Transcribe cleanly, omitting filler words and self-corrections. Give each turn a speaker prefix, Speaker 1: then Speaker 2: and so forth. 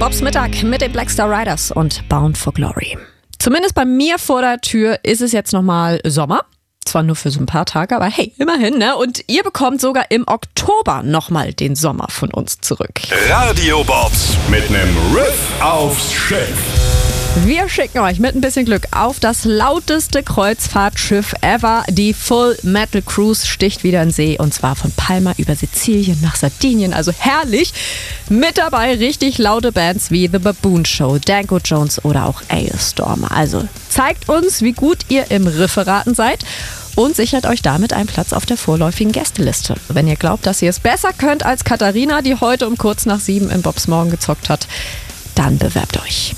Speaker 1: Bobs Mittag mit den Black Star Riders und Bound for Glory. Zumindest bei mir vor der Tür ist es jetzt nochmal Sommer. Zwar nur für so ein paar Tage, aber hey, immerhin, ne? Und ihr bekommt sogar im Oktober nochmal den Sommer von uns zurück.
Speaker 2: Radio Bobs mit nem Riff aufs Schiff.
Speaker 1: Wir schicken euch mit ein bisschen Glück auf das lauteste Kreuzfahrtschiff ever. Die Full Metal Cruise sticht wieder in See und zwar von Palma über Sizilien nach Sardinien. Also herrlich. Mit dabei richtig laute Bands wie The Baboon Show, Danko Jones oder auch Alestorm. Also zeigt uns, wie gut ihr im Rifferaten seid und sichert euch damit einen Platz auf der vorläufigen Gästeliste. Wenn ihr glaubt, dass ihr es besser könnt als Katharina, die heute um kurz nach 7 in Bobs Morgen gezockt hat, dann bewerbt euch.